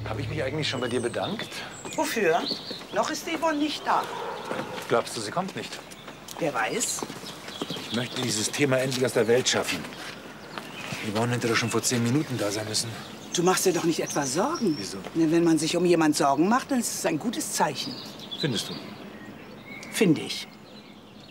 Habe ich mich eigentlich schon bei dir bedankt? Wofür? Noch ist Yvonne nicht da. Glaubst du, sie kommt nicht? Wer weiß? Ich möchte dieses Thema endlich aus der Welt schaffen. Yvonne hätte doch schon vor 10 Minuten da sein müssen. Du machst dir doch nicht etwa Sorgen. Wieso? Wenn man sich um jemand Sorgen macht, dann ist es ein gutes Zeichen. Findest du? Finde ich.